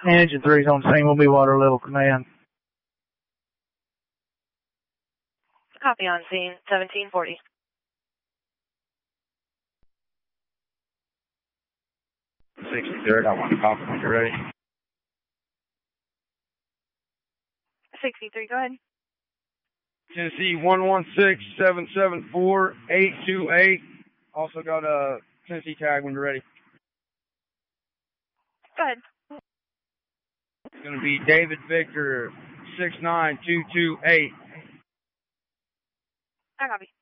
Engine 3's on the scene. We'll be water level command. Copy on scene, 1740. Third, I want to copy when you're ready. 63, go ahead. Tennessee 116-774-828. Also got a Tennessee tag when you're ready. Go ahead. It's going to be David Victor 69228. I copy.